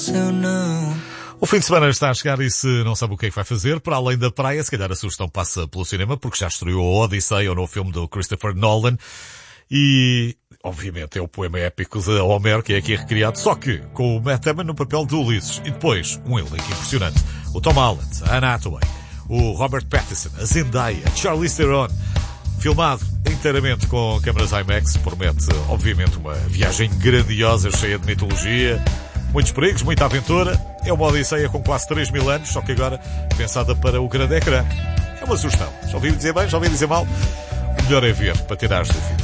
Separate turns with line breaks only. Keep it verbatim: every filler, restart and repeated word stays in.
Eu não.
O fim de semana está a chegar e se não sabe o que é que vai fazer, para além da praia, se calhar a sugestão passa pelo cinema, porque já estreou a Odisseia, o novo filme do Christopher Nolan, e, obviamente, é o poema épico de Homero que é aqui recriado, só que com o Matt Damon no papel de Ulisses, e depois um elenco impressionante. O Tom Holland, a Anne Hathaway, o Robert Pattinson, a Zendaya, a Charlize Theron, filmado inteiramente com câmaras IMAX, promete, obviamente, uma viagem grandiosa, cheia de mitologia, muitos perigos, muita aventura. É uma Odisseia com quase três mil anos, só que agora pensada para o grande ecrã. É uma sugestão. Já ouvi dizer bem, já ouvi dizer mal. O melhor é ver, para tirar as dúvidas.